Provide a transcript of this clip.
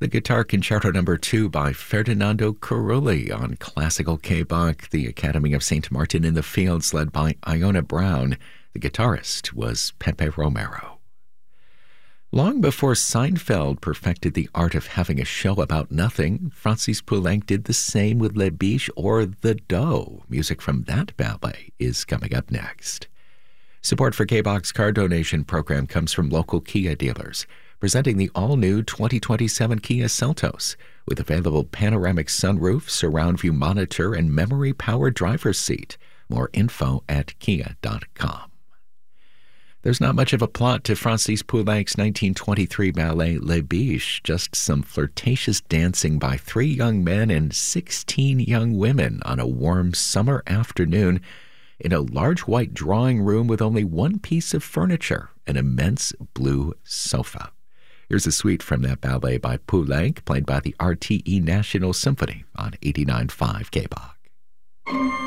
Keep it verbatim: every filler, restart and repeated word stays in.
The Guitar Concerto Number two by Ferdinando Carulli on classical K-Bach. The Academy of Saint Martin in the Fields, led by Iona Brown. The guitarist was Pepe Romero. Long before Seinfeld perfected the art of having a show about nothing, Francis Poulenc did the same with Les Biches or The Doe. Music from that ballet is coming up next. Support for K-Bach's car donation program comes from local Kia dealers, presenting the all-new twenty twenty-seven Kia Seltos with available panoramic sunroof, surround view monitor, and memory-powered driver's seat. More info at kia dot com. There's not much of a plot to Francis Poulenc's nineteen twenty-three ballet Les Biches, just some flirtatious dancing by three young men and sixteen young women on a warm summer afternoon in a large white drawing room with only one piece of furniture, an immense blue sofa. Here's a suite from that ballet by Poulenc, played by the R T E National Symphony on eighty-nine point five K-Bach.